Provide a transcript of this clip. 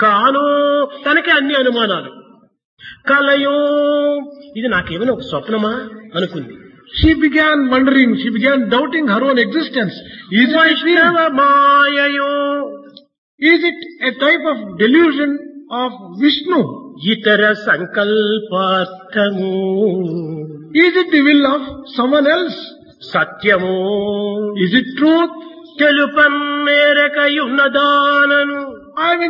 కానో తనకే అన్ని అనుమానాలు. కలయో ఇది నాకేమైనా ఒక స్వప్నమా అనుకుంది. She began wondering, she began doubting her own existence. Is it a dream? వైష్ణవ మాయయో Is it a type of delusion of Vishnu? ఇతర సంకల్పార్థము Is it the will of someone else? సత్యము Is it truth? తెలుపం మేరకయున్నదానను I will